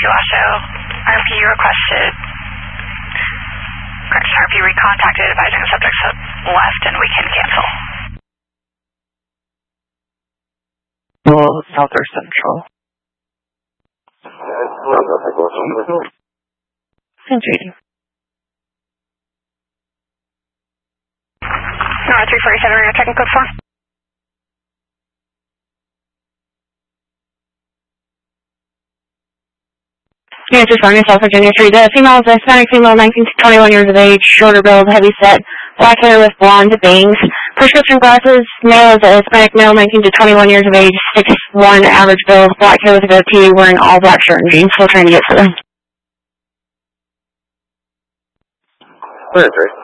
you also. RP requested. Correction, RP recontacted advising the subjects have left and we can cancel. Well, South or Central. Century. 347, we're going to check in code 4. Unit 2 South Virginia 3. The female is a Hispanic female, 19 to 21 years of age, shorter build, heavy set, black hair with blonde bangs. Prescription glasses. Male is a Hispanic male, 19 to 21 years of age, 6'1", average build, black hair with a goatee, wearing all black shirt and jeans. Still trying to get to them. Where is it?